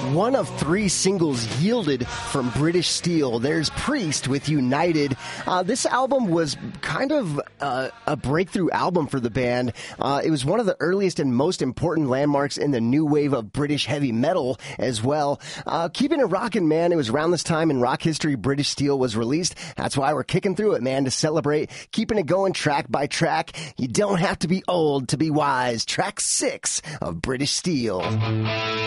One of three singles yielded from British Steel. There's Priest with United. This album was kind of a breakthrough album for the band. It was one of the earliest and most important landmarks in the new wave of British heavy metal as well. Keeping it rockin', man. It was around this time in rock history British Steel was released. That's why we're kicking through it, man, to celebrate keeping it going track by track. You don't have to be old to be wise. Track 6 of British Steel.